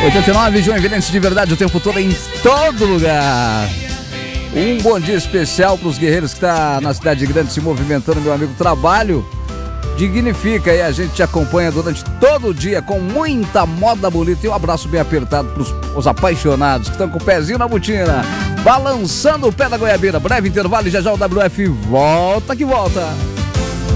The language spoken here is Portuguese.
89, Joinvilense de verdade o tempo todo, em todo lugar. Um bom dia especial para os guerreiros que estão na cidade grande se movimentando, meu amigo. Trabalho dignifica e a gente te acompanha durante todo o dia com muita moda bonita. E um abraço bem apertado para os apaixonados que estão com o pezinho na botina, balançando o pé da goiabeira. Breve intervalo e já já o WF volta que volta.